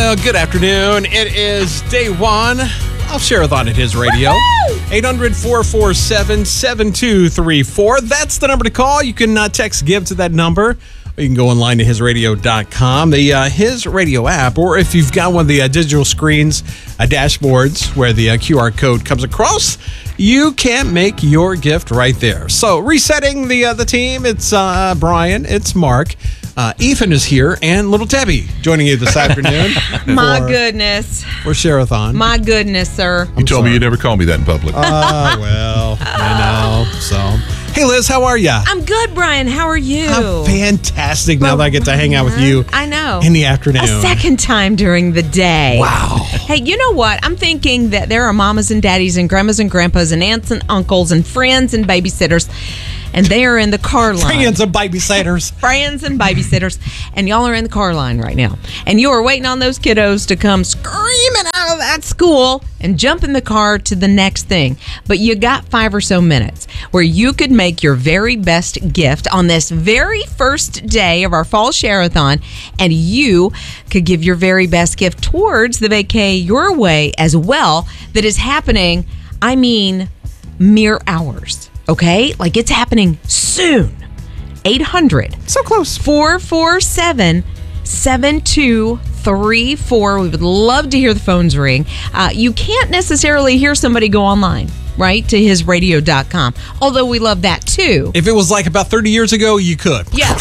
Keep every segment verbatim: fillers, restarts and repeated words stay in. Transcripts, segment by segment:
Well, good afternoon. It is day one of Share-a-thon at His Radio. eight hundred, four four seven, seven two three four. That's the number to call. You can uh, text GIVE to that number. Or you can go online to his radio dot com, the uh, His Radio app, or if you've got one of the uh, digital screens, uh, dashboards where the uh, Q R code comes across, you can make your gift right there. So resetting the uh, the team, it's uh, Brian, it's Mark. Uh, Ethan is here, and little Debbie joining you this afternoon. My for, goodness. For Share-a-thon. My goodness, sir. You I'm told sorry. me you'd never call me that in public. Oh, uh, well, I know. So, hey, Liz, how are you? I'm good, Brian. How are you? I'm fantastic now well, that I get to hang out with you. I know. In the afternoon. A second time during the day. Wow. Hey, you know what? I'm thinking that there are mamas and daddies and grandmas and grandpas and aunts and uncles and friends and babysitters, and they are in the car line. Friends and babysitters. Friends and babysitters. And y'all are in the car line right now. And you are waiting on those kiddos to come screaming out of that school and jump in the car to the next thing. But you got five or so minutes where you could make your very best gift on this very first day of our fall Share-a-thon, and you could give your very best gift towards the vacay your way as well that is happening, I mean, mere hours. Okay? Like, it's happening soon. eight hundred. So close. four four seven, seven two three four. We would love to hear the phones ring. Uh, you can't necessarily hear somebody go online, right, to his radio dot com. Although we love that, too. If it was like about thirty years ago, you could. Yeah.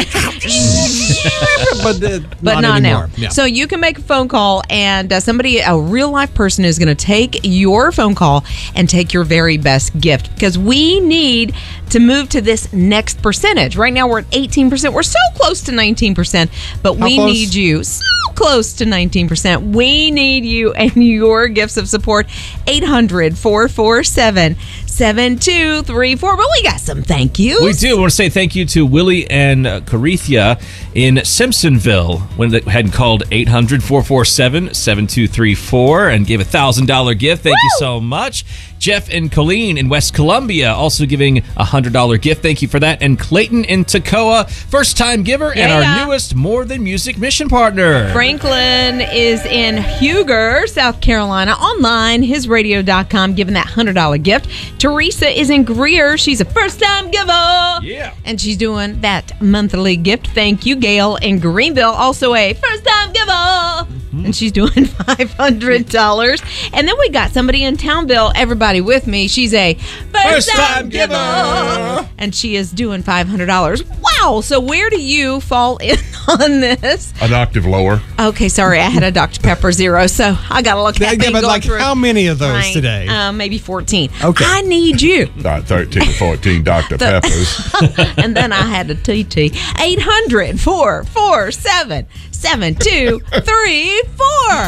but uh, but not, not anymore. now. Yeah. So you can make a phone call, and uh, somebody, a real life person, is going to take your phone call and take your very best gift, because we need to move to this next percentage. Right now we're at eighteen percent. We're so close to nineteen percent, but How we close? need you so close to nineteen percent. We need you and your gifts of support. eight hundred, four four seven, seven two three four. But we got some thank yous. We do. I want to say thank you to Willie and uh, Carithia in Simpsonville when they had called eight hundred, four four seven, seven two three four and gave a one thousand dollars gift. Thank Woo! you so much. Jeff and Colleen in West Columbia also giving a one hundred dollars gift. Thank you for that. And Clayton in Toccoa, first-time giver yeah, and our yeah. newest More Than Music mission partner. Franklin is in Huger, South Carolina, online, his radio dot com, giving that one hundred dollars gift. Teresa is in Greer. She's a first-time giver. Yeah. And she's doing that monthly gift. Thank you. Gail in Greenville, also a first-time giver. Mm-hmm. And she's doing five hundred dollars. And then we got somebody in Townville, everybody with me. She's a first-time, First-time giver. giver. And she is doing five hundred dollars. Wow. So where do you fall in on this? An octave lower. Okay, sorry, I had a Doctor Pepper Zero, so I got to look at that Yeah, thing but going like, through. how many of those Right. today? Uh, maybe fourteen. Okay. I need you. Uh, thirteen or fourteen Doctor The- Peppers. And then I had a T T. eight hundred, four four seven, seven two three four.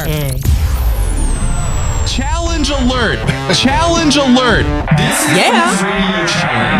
Challenge alert! Challenge alert! This is Yeah. your challenge.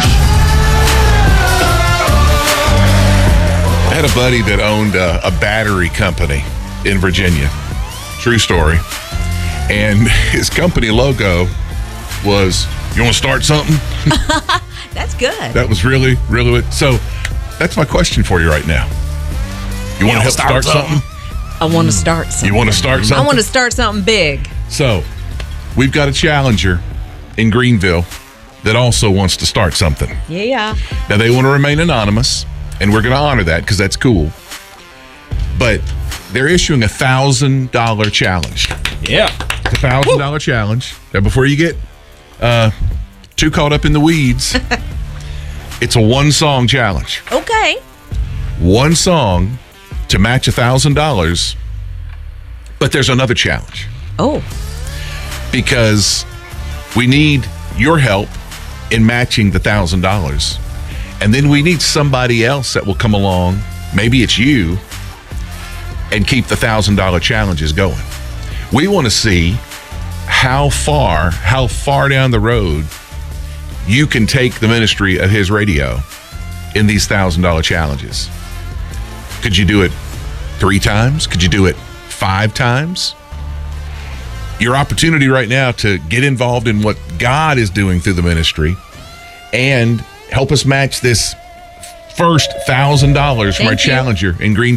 I had a buddy that owned a, a battery company in Virginia. True story. And his company logo was, you want to start something? That's good. That was really, really what. So that's my question for you right now. You want to help start, something? I want to start something. You want to start something? I want to start something big. So we've got a challenger in Greenville that also wants to start something. Yeah. Now, they want to remain anonymous, and we're going to honor that because that's cool. But they're issuing a one thousand dollars challenge. Yeah. It's a one thousand dollars challenge. Now, before you get uh, too caught up in the weeds, it's a one-song challenge. Okay. One song to match one thousand dollars, but there's another challenge. Oh. Because we need your help in matching the one thousand dollars. And then we need somebody else that will come along, maybe it's you, and keep the one thousand dollars challenges going. We want to see how far, how far down the road you can take the ministry of His Radio in these one thousand dollars challenges. Could you do it three times? Could you do it five times? Your opportunity right now to get involved in what God is doing through the ministry and help us match this first one thousand dollars from our Thank you. challenger in Greenville.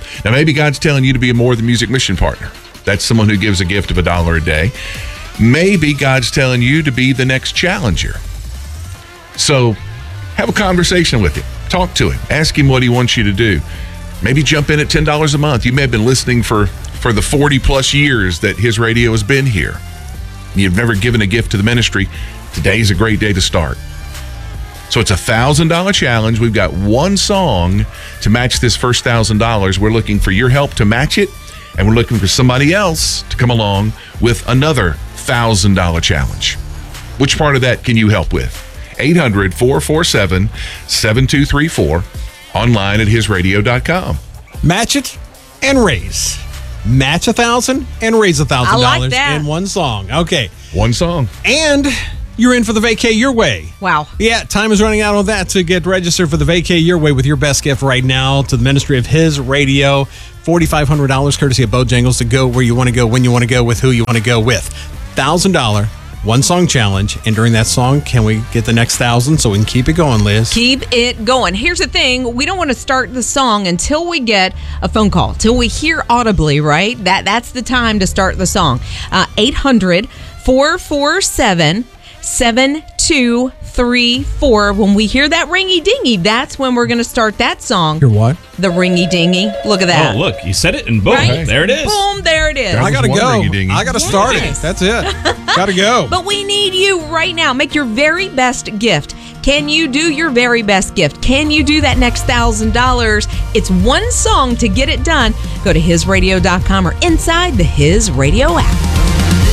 Now, maybe God's telling you to be a More Than Music mission partner. That's someone who gives a gift of a dollar a day. Maybe God's telling you to be the next challenger. So have a conversation with him. Talk to him. Ask him what he wants you to do. Maybe jump in at ten dollars a month. You may have been listening for, for the forty plus years that his radio has been here. You've never given a gift to the ministry. Today's a great day to start. So it's a one thousand dollars challenge. We've got one song to match this first one thousand dollars. We're looking for your help to match it, and we're looking for somebody else to come along with another one thousand dollars challenge. Which part of that can you help with? eight hundred, four four seven, seven two three four, online at his radio dot com. Match it and raise. Match a thousand and raise a thousand I like dollars that. in one song. Okay. One song. And you're in for the Vacay Your Way. Wow. Yeah, time is running out on that to get registered for the Vacay Your Way with your best gift right now to the ministry of His Radio. four thousand five hundred dollars courtesy of Bojangles to go where you want to go, when you want to go, with who you want to go with. one thousand dollars one song challenge. And during that song, can we get the next thousand so we can keep it going, Liz? Keep it going. Here's the thing. We don't want to start the song until we get a phone call, till we hear audibly, right? That That's the time to start the song. Uh, eight hundred, four four seven, seven two three four. When we hear that ringy dingy, that's when we're going to start that song. Your what? The ringy dingy. Look at that. Oh, look, you said it, and boom, Right? there it is. Boom, there it is. That I got to was go. one ringy-dingy. I got to start it. Yes. That's it. Got to go. But we need you right now. Make your very best gift. Can you do your very best gift? Can you do that next one thousand dollars? It's one song to get it done. Go to his radio dot com or inside the His Radio app.